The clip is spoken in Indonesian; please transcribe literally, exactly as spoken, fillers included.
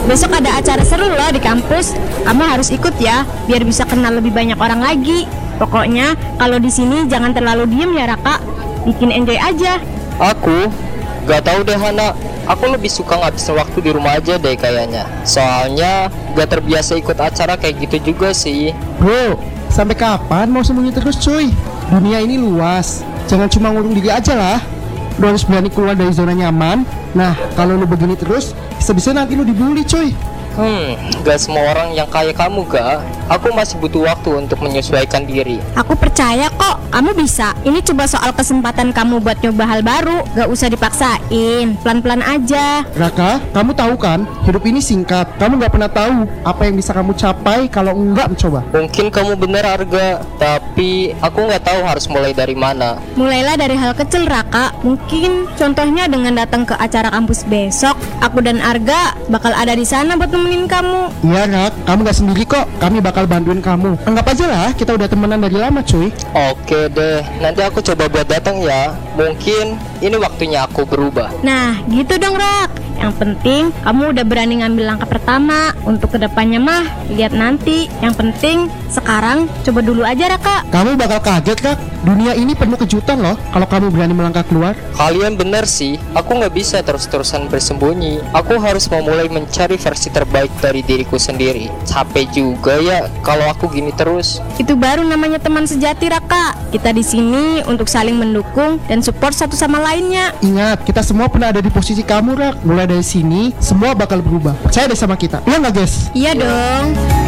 besok ada acara seru loh di kampus. Kamu harus ikut ya, biar bisa kenal lebih banyak orang lagi. Pokoknya kalau di sini jangan terlalu diem ya Raka, bikin enjoy aja. Aku gak tahu deh Hana, aku lebih suka ngabisin waktu di rumah aja deh kayaknya. Soalnya gak terbiasa ikut acara kayak gitu juga sih. Bro, sampai kapan mau sembunyi terus cuy? Dunia ini luas, jangan cuma ngurung diri aja lah. Lu harus berani keluar dari zona nyaman. Nah, kalau lu begini terus, bisa-bisa nanti lu dibully cuy. Hmm, gak semua orang yang kayak kamu gak. Aku masih butuh waktu untuk menyesuaikan diri. Aku percaya kok, kamu bisa. Ini coba soal kesempatan kamu buat nyoba hal baru. Gak usah dipaksain, pelan-pelan aja. Raka, kamu tahu kan, hidup ini singkat. Kamu gak pernah tahu apa yang bisa kamu capai kalau enggak mencoba. Mungkin kamu bener Arga, tapi aku gak tahu harus mulai dari mana. Mulailah dari hal kecil Raka. Mungkin contohnya dengan datang ke acara kampus besok. Aku dan Arga bakal ada di sana buat nemenin kamu. Iya Rak, kamu gak sendiri kok. Kami bakal bantuin kamu. Anggap aja lah, kita udah temenan dari lama cuy. Oke deh, nanti aku coba buat datang ya. Mungkin ini waktunya aku berubah. Nah, gitu dong Rak. Yang penting kamu udah berani ngambil langkah pertama. Untuk kedepannya mah lihat nanti. Yang penting sekarang coba dulu aja Raka. Kamu bakal kaget Kak. Dunia ini penuh kejutan loh kalau kamu berani melangkah keluar. Kalian bener sih, aku gak bisa terus-terusan bersembunyi. Aku harus memulai mencari versi terbaik dari diriku sendiri. Capek juga ya kalau aku gini terus. Itu baru namanya teman sejati Raka. Kita di sini untuk saling mendukung dan support satu sama lainnya. Ingat, kita semua pernah ada di posisi kamu Rak. Mulai dari sini, semua bakal berubah. Percaya deh sama kita. Iya gak guys? Iya dong.